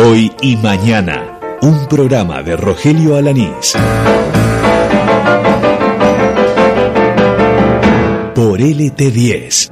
Hoy y mañana, un programa de Rogelio Alanís. Por LT10.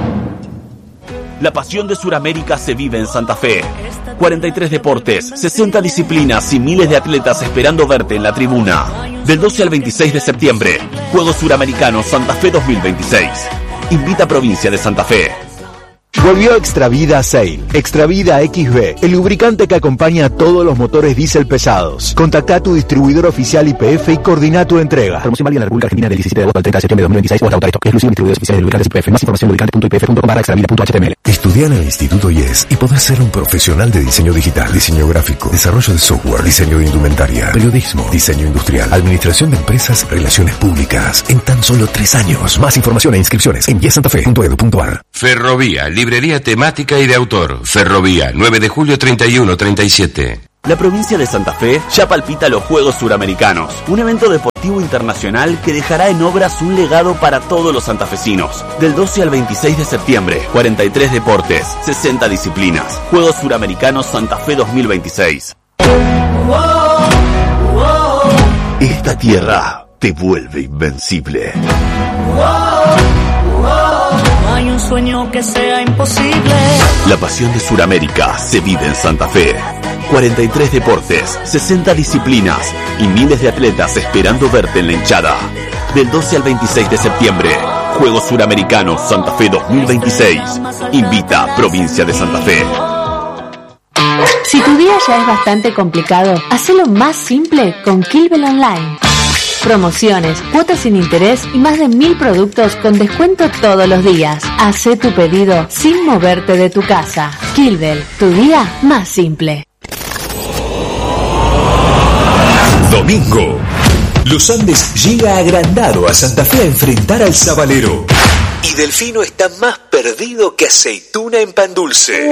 La pasión de Sudamérica se vive en Santa Fe. 43 deportes, 60 disciplinas y miles de atletas esperando verte en la tribuna. Del 12 al 26 de septiembre, Juegos Suramericanos Santa Fe 2026. Invita a Provincia de Santa Fe. Volvió Extravida Sail, Extravida XB, el lubricante que acompaña a todos los motores diésel pesados. Contacta a tu distribuidor oficial YPF y coordina tu entrega. Promoción válida en la República Argentina del 17 de agosto al 30 de septiembre de 2026 o hasta autorizado. Exclusivo distribuidores oficiales de lubricantes YPF. Más información lubricante.ypf.com/extravida.html. Estudia en el Instituto IES y podrás ser un profesional de diseño digital, diseño gráfico, desarrollo de software, diseño de indumentaria, periodismo, diseño industrial, administración de empresas, relaciones públicas, en tan solo 3 años. Más información e inscripciones en yessantafe.edu.ar. Ferrovía, librería temática y de autor. Ferrovía, 9 de julio 3137. La provincia de Santa Fe ya palpita los Juegos Suramericanos, un evento deportivo internacional que dejará en obras un legado para todos los santafesinos. Del 12 al 26 de septiembre, 43 deportes, 60 disciplinas. Juegos Suramericanos Santa Fe 2026. Esta tierra te vuelve invencible. No hay un sueño que sea imposible. La pasión de Sudamérica se vive en Santa Fe. 43 deportes, 60 disciplinas y miles de atletas esperando verte en la hinchada. Del 12 al 26 de septiembre, Juegos Suramericanos Santa Fe 2026. Invita Provincia de Santa Fe. Si tu día ya es bastante complicado, hacelo más simple con Kilbel Online. Promociones, cuotas sin interés y más de 1000 productos con descuento todos los días. Hacé tu pedido sin moverte de tu casa. Kilbel, tu día más simple. Domingo. Los Andes llega agrandado a Santa Fe a enfrentar al Sabalero. Y Delfino está más perdido que aceituna en pan dulce.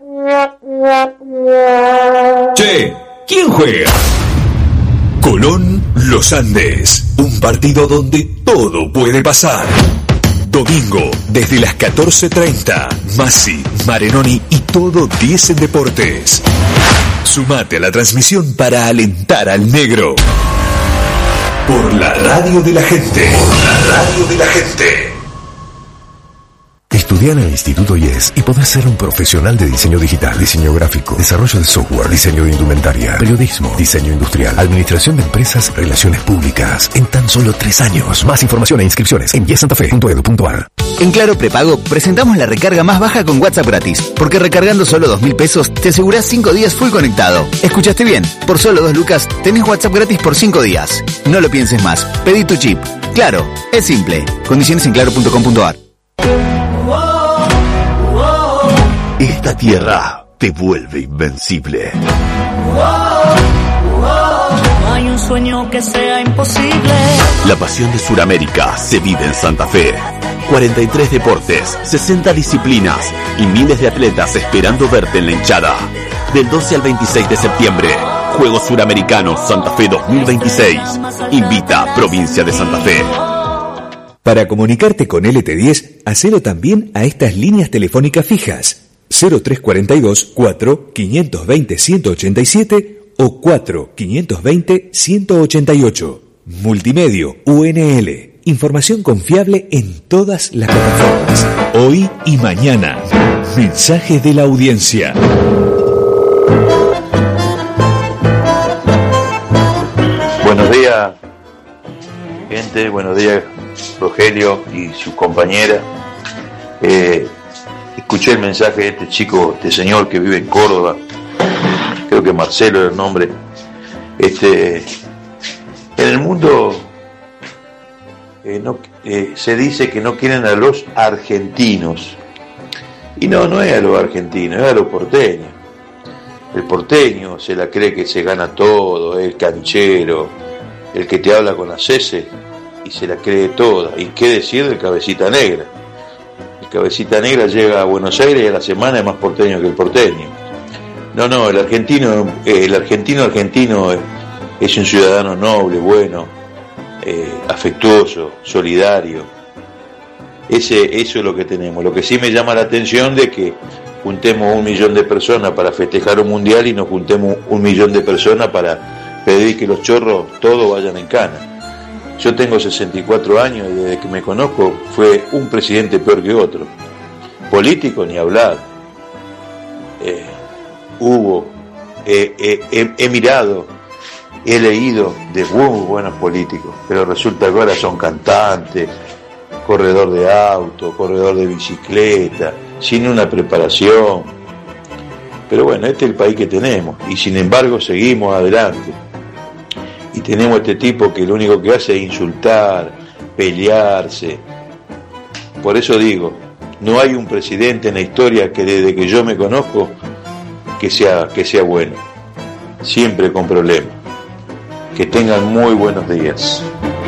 Che, ¿quién juega? Colón, Los Andes. Un partido donde todo puede pasar. Domingo, desde las 14:30. Masi, Marenoni y todo 10 en Deportes. Sumate a la transmisión para alentar al negro. Por la radio de la gente. Por la radio de la gente. Estudia en el Instituto IES y podrás ser un profesional de diseño digital, diseño gráfico, desarrollo de software, diseño de indumentaria, periodismo, diseño industrial, administración de empresas, relaciones públicas, en tan solo 3 años. Más información e inscripciones en yessantafe.edu.ar. En Claro Prepago presentamos la recarga más baja con WhatsApp gratis, porque recargando solo 2.000 pesos te asegurás 5 días full conectado. ¿Escuchaste bien? Por solo 2 lucas tenés WhatsApp gratis por 5 días. No lo pienses más. Pedí tu chip. Claro, es simple. Condiciones en claro.com.ar. Esta tierra te vuelve invencible. No hay un sueño que sea imposible. La pasión de Sudamérica se vive en Santa Fe. 43 deportes, 60 disciplinas y miles de atletas esperando verte en la hinchada. Del 12 al 26 de septiembre, Juegos Suramericanos Santa Fe 2026. Invita Provincia de Santa Fe. Para comunicarte con LT10, hacelo también a estas líneas telefónicas fijas. 0342 4 520 187 o 4 520 188. Multimedio UNL. Información confiable en todas las plataformas. Hoy y mañana. Mensajes de la audiencia. Buenos días, gente. Buenos días, Rogelio y su compañera. Escuché el mensaje de este chico, este señor que vive en Córdoba, creo que Marcelo es el nombre. En el mundo se dice que no quieren a los argentinos, y no es a los argentinos, es a los porteños. El porteño se la cree que se gana todo, es el canchero, el que te habla con las heces y se la cree toda. Y qué decir del Cabecita Negra. Cabecita Negra llega a Buenos Aires y a la semana es más porteño que el porteño. No, el argentino es un ciudadano noble, bueno, afectuoso, solidario. Eso es lo que tenemos. Lo que sí me llama la atención de que juntemos 1 millón de personas para festejar un mundial y nos juntemos 1 millón de personas para pedir que los chorros todos vayan en cana. Yo tengo 64 años y desde que me conozco fue un presidente peor que otro. Político ni hablar. He mirado, he leído de muy buenos políticos, pero resulta que ahora son cantantes, corredor de auto, corredor de bicicleta, sin una preparación. Pero bueno, este es el país que tenemos y sin embargo seguimos adelante. Y tenemos este tipo que lo único que hace es insultar, pelearse. Por eso digo, no hay un presidente en la historia que desde que yo me conozco que sea bueno. Siempre con problemas. Que tengan muy buenos días.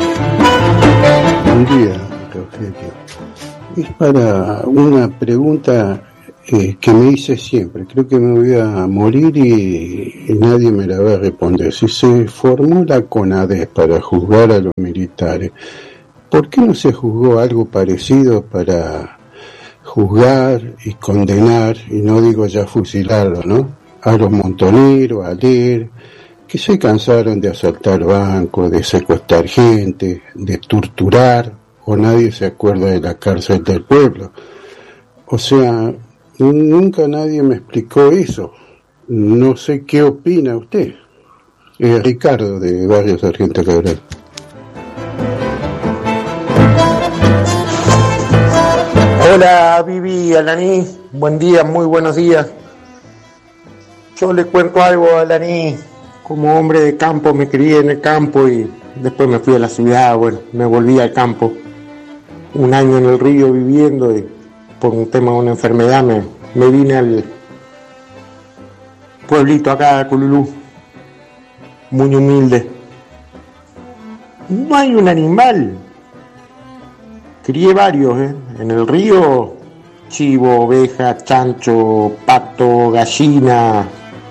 Buen día, Rogelio. Es para una pregunta que me hice siempre. Creo que me voy a morir y nadie me la va a responder. Si se formó la CONADEP para juzgar a los militares, ¿por qué no se juzgó algo parecido para juzgar y condenar, y no digo ya fusilarlos, ¿no?, a los montoneros, a leer, que se cansaron de asaltar bancos, de secuestrar gente, de torturar, o nadie se acuerda de la cárcel del pueblo? O sea, nunca nadie me explicó eso. No sé qué opina usted. Ricardo, de Barrio Sargento Cabral. Hola Vivi, Alaní, buen día, muy buenos días. Yo le cuento algo a Alaní. Como hombre de campo me crié en el campo y después me fui a la ciudad. Bueno, me volví al campo. 1 año en el río viviendo y por un tema de una enfermedad me vine al pueblito acá de Cululú, muy humilde. No hay un animal. Crié varios, en el río: chivo, oveja, chancho, pato, gallina,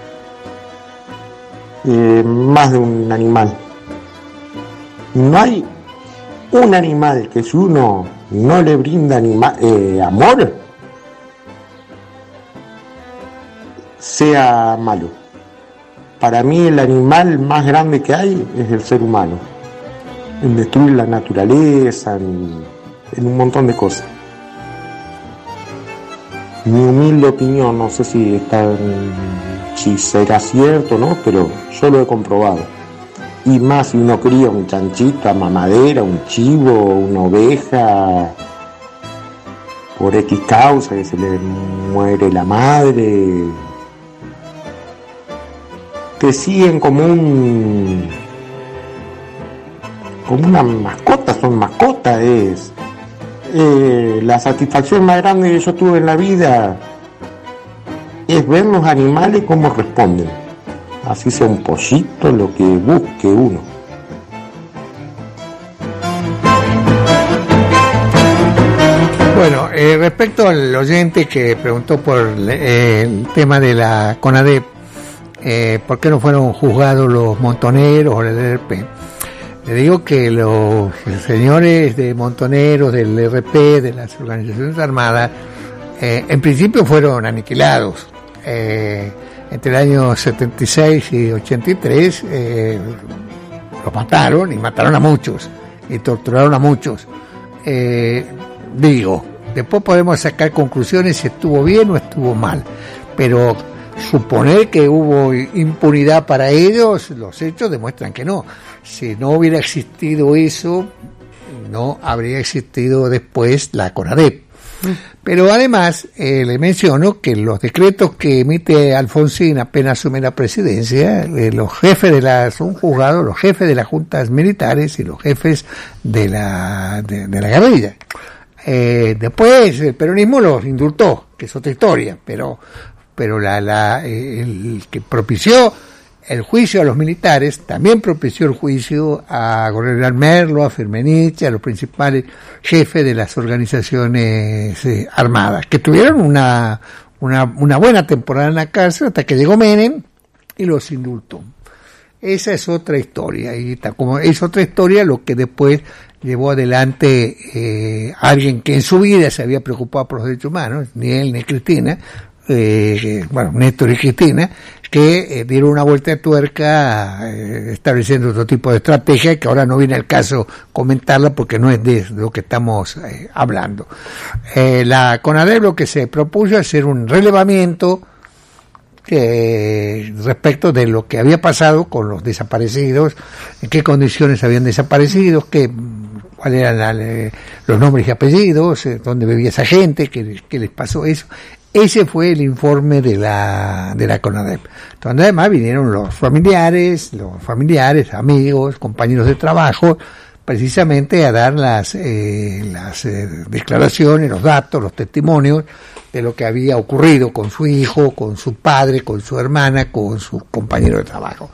más de un animal. No hay un animal que si uno no le brinda amor, sea malo. Para mí el animal más grande que hay es el ser humano, en destruir la naturaleza, en un montón de cosas. Mi humilde opinión, no sé si será cierto, ¿no?, pero yo lo he comprobado. Y más si uno cría un chanchito a mamadera, un chivo, una oveja, por X causa, que se le muere la madre, te siguen como una mascota, son mascotas. La satisfacción más grande que yo tuve en la vida es ver los animales cómo responden, así sea un pollito, lo que busque uno. Bueno, respecto al oyente que preguntó por el tema de la CONADEP, ¿por qué no fueron juzgados los montoneros o el ERP? Le digo que los señores de montoneros, del ERP, de las organizaciones armadas, en principio fueron aniquilados. Entre el año 76 y 83 los mataron, y mataron a muchos, y torturaron a muchos. Digo, después podemos sacar conclusiones si estuvo bien o estuvo mal, pero suponer que hubo impunidad para ellos, los hechos demuestran que no. Si no hubiera existido eso, no habría existido después la CONADEP. Pero además, le menciono que los decretos que emite Alfonsín apenas asume la presidencia, los jefes son juzgados los jefes de las juntas militares y los jefes de la guerrilla. Después el peronismo los indultó, que es otra historia, pero el que propició el juicio a los militares también propició el juicio a Gorriarán Merlo, a Firmenich, a los principales jefes de las organizaciones armadas, que tuvieron una buena temporada en la cárcel hasta que llegó Menem y los indultó. Esa es otra historia, y como es otra historia lo que después llevó adelante alguien que en su vida se había preocupado por los derechos humanos, ni él ni Cristina, Néstor y Cristina, que dieron una vuelta de tuerca estableciendo otro tipo de estrategia que ahora no viene al caso comentarla porque no es de lo que estamos hablando. La CONADEP lo que se propuso es hacer un relevamiento respecto de lo que había pasado con los desaparecidos, en qué condiciones habían desaparecido, cuáles eran los nombres y apellidos, dónde vivía esa gente, qué les pasó eso. Ese fue el informe de la CONADEP, donde además vinieron los familiares, amigos, compañeros de trabajo, precisamente a dar las declaraciones, los datos, los testimonios de lo que había ocurrido con su hijo, con su padre, con su hermana, con su compañero de trabajo.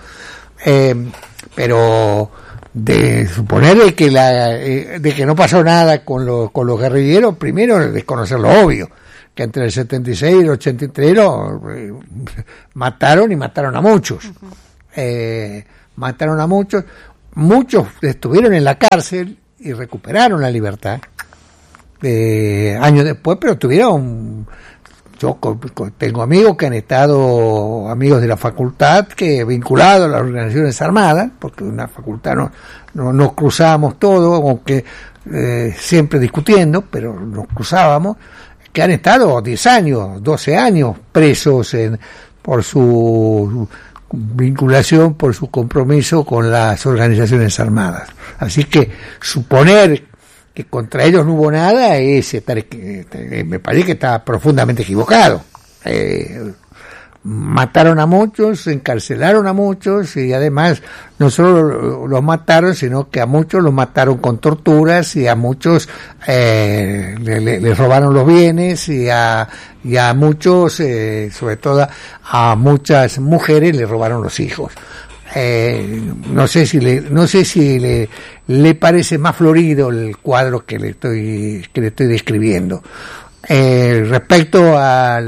Pero de suponer de que no pasó nada con los guerrilleros, primero desconocer lo obvio, que entre el 76 y el 83 mataron a muchos. Mataron a muchos. Muchos estuvieron en la cárcel y recuperaron la libertad años después, pero yo tengo amigos que han estado, amigos de la facultad, que vinculados a las organizaciones armadas, porque en la facultad no nos cruzábamos todos, aunque siempre discutiendo, pero nos cruzábamos, que han estado 10 años, 12 años presos por su vinculación, por su compromiso con las organizaciones armadas. Así que suponer que contra ellos no hubo nada me parece que está profundamente equivocado. Mataron a muchos, encarcelaron a muchos y además no solo los mataron, sino que a muchos los mataron con torturas y a muchos les robaron los bienes y a muchos, sobre todo a muchas mujeres les robaron los hijos. No sé si le parece más florido el cuadro que le estoy describiendo. Respecto a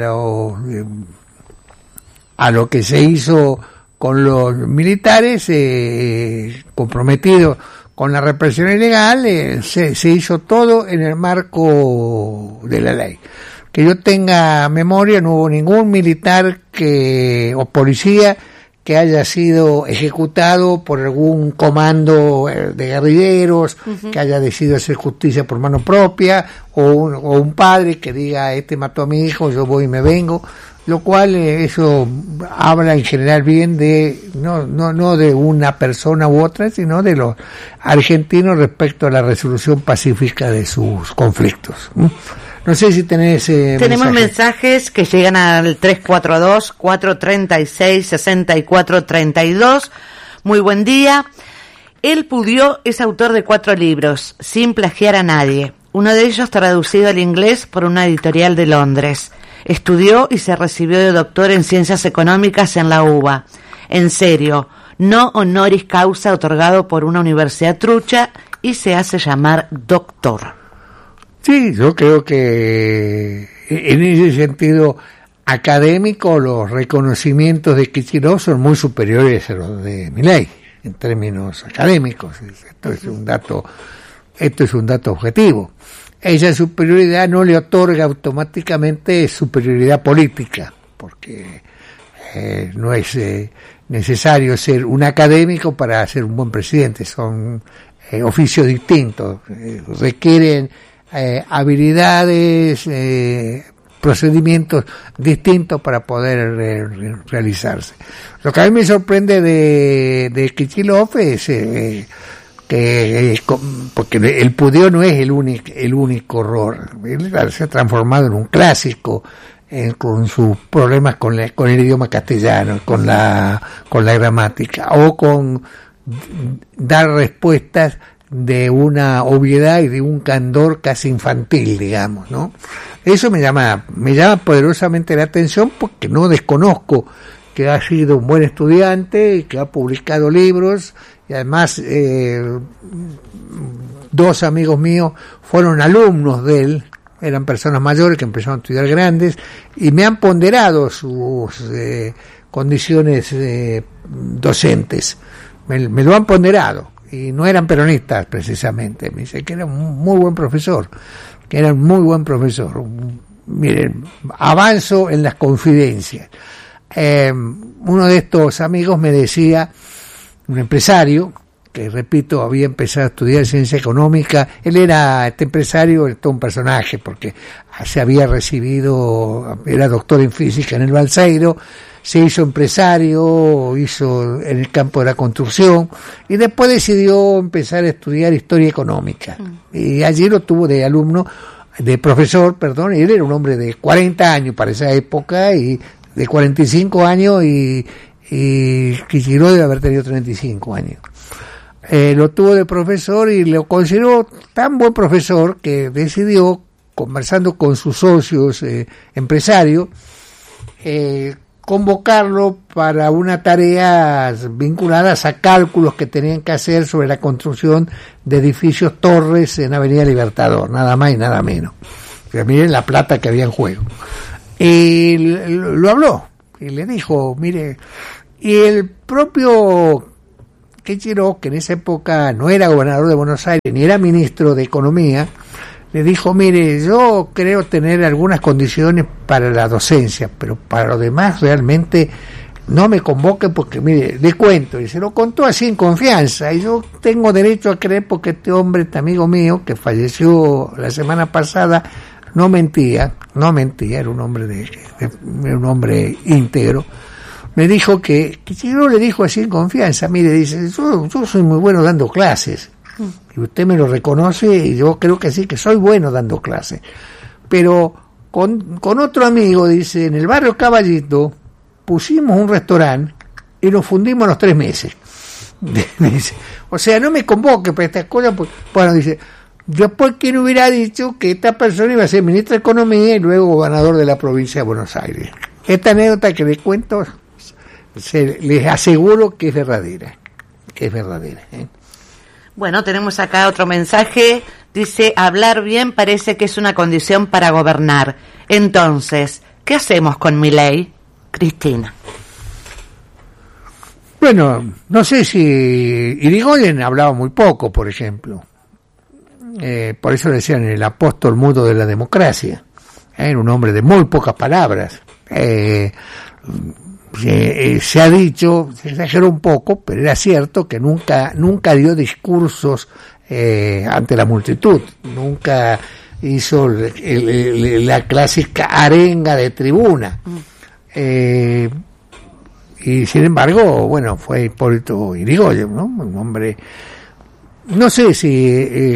lo que se hizo con los militares comprometidos con la represión ilegal, se hizo todo en el marco de la ley. Que yo tenga memoria, no hubo ningún militar o policía que haya sido ejecutado por algún comando de guerrilleros, que haya decidido hacer justicia por mano propia, o un padre que diga, mató a mi hijo, yo voy y me vengo. Lo cual eso habla en general bien no de una persona u otra, sino de los argentinos respecto a la resolución pacífica de sus conflictos. No sé si tenemos mensajes que llegan al 342-436-6432. Muy buen día. El Pudió es autor de 4 libros, sin plagiar a nadie. Uno de ellos traducido al inglés por una editorial de Londres. Estudió y se recibió de doctor en Ciencias Económicas en la UBA. En serio, no honoris causa otorgado por una universidad trucha, y se hace llamar doctor. Sí, yo creo que en ese sentido académico los reconocimientos de Kicillof son muy superiores a los de Milei en términos académicos. Esto es un dato objetivo. Esa superioridad no le otorga automáticamente superioridad política, porque no es necesario ser un académico para ser un buen presidente. Son oficios distintos, requieren habilidades, procedimientos distintos para poder realizarse. Lo que a mí me sorprende de Kicillof es porque el Pudió no es el único horror. Él se ha transformado en un clásico con sus problemas con el idioma castellano, con la gramática, o con dar respuestas de una obviedad y de un candor casi infantil, digamos, ¿no? Eso me llama poderosamente la atención, porque no desconozco que ha sido un buen estudiante y que ha publicado libros, y además 2 amigos míos fueron alumnos de él, eran personas mayores que empezaron a estudiar grandes, y me han ponderado sus condiciones docentes, me lo han ponderado, y no eran peronistas precisamente. Me dice que era un muy buen profesor, miren, avanzo en las confidencias. Uno de estos amigos me decía, un empresario, que repito, había empezado a estudiar ciencia económica. Él era, este empresario, todo un personaje, porque se había recibido, era doctor en física en el Balseiro, se hizo empresario, hizo en el campo de la construcción, y después decidió empezar a estudiar historia económica. Y allí lo tuvo de alumno, de profesor, perdón, y él era un hombre de 40 años para esa época, y de 45 años, y Kicillof debe haber tenido 35 años. Lo tuvo de profesor y lo consideró tan buen profesor que decidió, conversando con sus socios empresarios, convocarlo para una tarea vinculada a cálculos que tenían que hacer sobre la construcción de edificios torres en Avenida Libertador, nada más y nada menos. O sea, miren la plata que había en juego. Y lo habló y le dijo, mire, y el propio Kicillof, que en esa época no era gobernador de Buenos Aires ni era ministro de Economía, le dijo, mire, yo creo tener algunas condiciones para la docencia, pero para lo demás realmente no me convoque porque, mire, le cuento, y se lo contó así en confianza, y yo tengo derecho a creer porque este hombre, este amigo mío, que falleció la semana pasada, no mentía, era un hombre era un hombre íntegro. Me dijo que Kicillof le dijo así en confianza, mire, dice, yo soy muy bueno dando clases, y usted me lo reconoce, y yo creo que sí, que soy bueno dando clases, pero con otro amigo, dice, en el barrio Caballito, pusimos un restaurante, y nos fundimos los 3 meses. Dice, o sea, no me convoque para estas cosas, pues, bueno, dice, después quién hubiera dicho que esta persona iba a ser ministro de Economía y luego gobernador de la provincia de Buenos Aires. Esta anécdota que les cuento, les aseguro que es verdadera, Bueno, tenemos acá otro mensaje, dice, hablar bien parece que es una condición para gobernar. Entonces, ¿qué hacemos con Milei? Cristina. Bueno, no sé si Irigoyen hablaba muy poco, por ejemplo. Por eso le decían el apóstol mudo de la democracia. Era un hombre de muy pocas palabras. Se ha dicho, se exageró un poco, pero era cierto que nunca dio discursos ante la multitud, nunca hizo la clásica arenga de tribuna. Y sin embargo, bueno, fue Hipólito Yrigoyen, ¿no? Un hombre, no sé si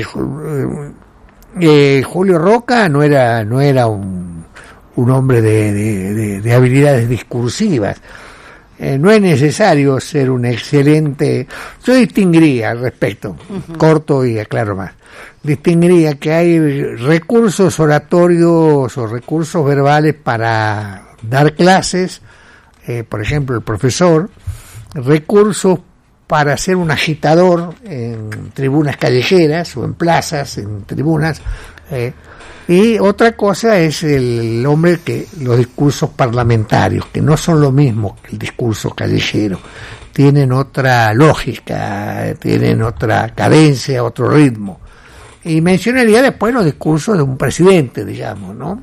Julio Roca no era un hombre de habilidades discursivas. No es necesario ser un excelente, yo distinguiría al respecto, corto y aclaro más, distinguiría que hay recursos oratorios o recursos verbales para dar clases, por ejemplo el profesor, recursos para ser un agitador en tribunas callejeras o en plazas, en tribunas, y otra cosa es el hombre que los discursos parlamentarios, que no son lo mismo que el discurso callejero, tienen otra lógica, tienen otra cadencia, otro ritmo. Y mencionaría después los discursos de un presidente, digamos, ¿no?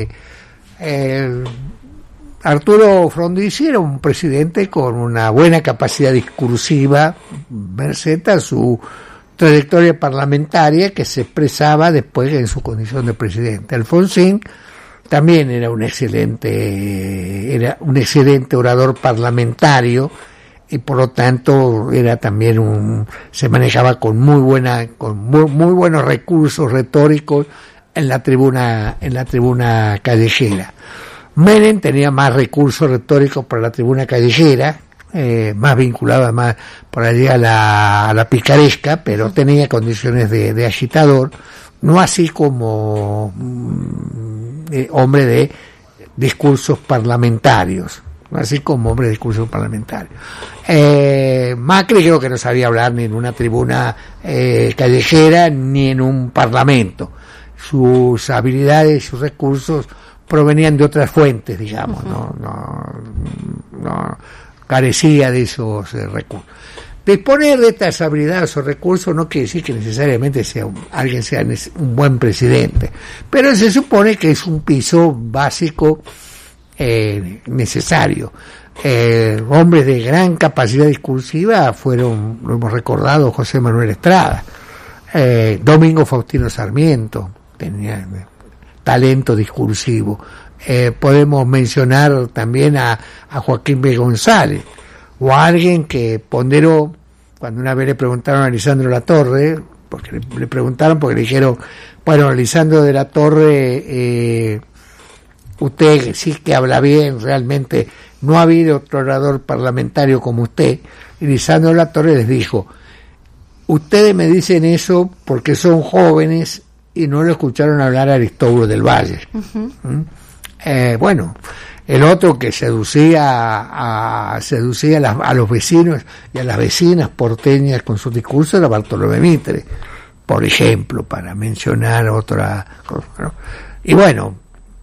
Arturo Frondizi era un presidente con una buena capacidad discursiva, merced a su trayectoria parlamentaria que se expresaba después en su condición de presidente. Alfonsín también era un excelente orador parlamentario y por lo tanto era también se manejaba con muy buenos recursos retóricos en la tribuna callejera. Menem tenía más recursos retóricos para la tribuna callejera, más vinculado además por allí a la picaresca, pero tenía condiciones de agitador, no así como hombre de discursos parlamentarios, Macri creo que no sabía hablar ni en una tribuna callejera ni en un parlamento. Sus habilidades y sus recursos provenían de otras fuentes, digamos, no carecía de esos recursos. disponer de estas habilidades o recursos no quiere decir que necesariamente alguien sea un buen presidente, pero se supone que es un piso básico necesario. Hombres de gran capacidad discursiva fueron, lo hemos recordado, José Manuel Estrada, Domingo Faustino Sarmiento, tenía talento discursivo. Podemos mencionar también a Joaquín B. González, o a alguien que ponderó, cuando una vez le preguntaron a Lisandro de la Torre, porque le preguntaron, porque le dijeron, bueno, Lisandro de la Torre, usted sí que habla bien, realmente no ha habido otro orador parlamentario como usted. Y Lisandro de la Torre les dijo, ustedes me dicen eso porque son jóvenes y no lo escucharon hablar a Aristóbulo del Valle. Bueno, el otro que seducía a los vecinos y a las vecinas porteñas con sus discursos era Bartolomé Mitre, por ejemplo, para mencionar otra cosa, ¿no? Y bueno,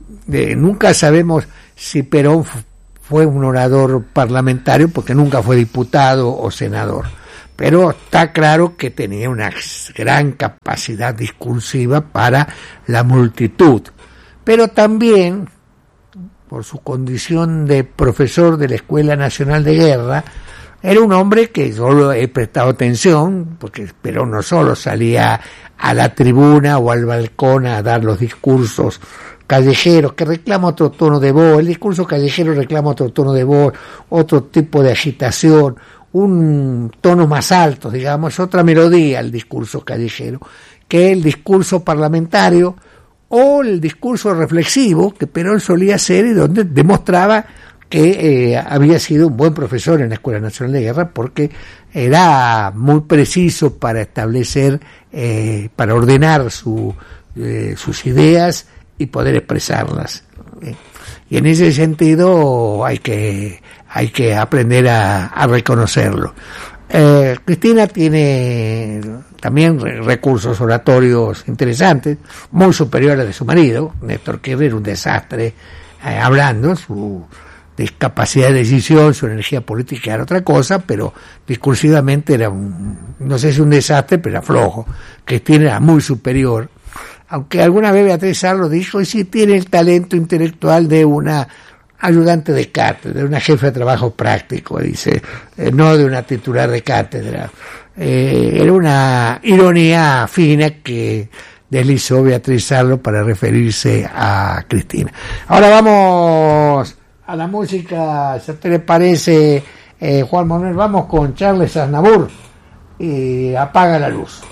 nunca sabemos si Perón fue un orador parlamentario porque nunca fue diputado o senador, pero está claro que tenía una gran capacidad discursiva para la multitud, pero también por su condición de profesor de la Escuela Nacional de Guerra, era un hombre que yo he prestado atención, porque Perón no solo salía a la tribuna o al balcón a dar los discursos callejeros, que reclama otro tono de voz, el discurso callejero reclama otro tono de voz, otro tipo de agitación, un tono más alto, digamos, otra melodía el discurso callejero, que el discurso parlamentario, o el discurso reflexivo que Perón solía hacer y donde demostraba que había sido un buen profesor en la Escuela Nacional de Guerra porque era muy preciso para establecer, para ordenar sus ideas y poder expresarlas. Y en ese sentido hay que aprender a reconocerlo. Cristina tiene también recursos oratorios interesantes, muy superiores a de su marido. Néstor Kirchner era un desastre hablando, su discapacidad de decisión, su energía política era otra cosa, pero discursivamente era no sé si un desastre, pero era flojo. Cristina era muy superior, aunque alguna vez Beatriz Arlo dijo, y sí tiene el talento intelectual de una ayudante de cátedra, de una jefa de trabajo práctico, dice, no de una titular de cátedra. Era una ironía fina que deslizó Beatriz Arlo para referirse a Cristina. Ahora vamos a la música, si te le parece, Juan Manuel, vamos con Charles Aznavour y Apaga la luz.